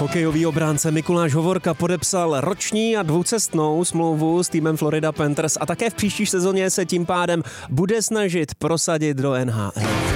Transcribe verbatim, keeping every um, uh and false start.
Hokejový obránce Mikuláš Hovorka podepsal roční a dvoucestnou smlouvu s týmem Florida Panthers a také v příští sezóně se tím pádem bude snažit prosadit do N H L.